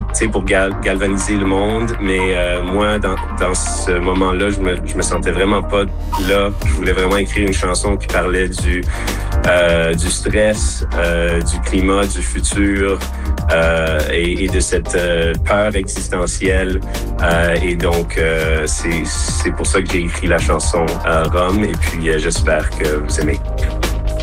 sais, pour galvaniser le monde. Mais moi, dans ce moment-là, je me sentais vraiment pas là. Je voulais vraiment écrire une chanson qui parlait du stress, du climat, du futur et de cette peur existentielle. Et donc, c'est pour ça que j'ai écrit la chanson Rome. Et puis, j'espère que vous aimez.